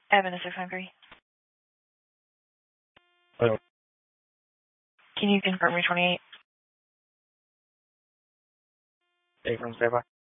Evan is 693. Hello. Can you confirm your 28? Abrams, stand by.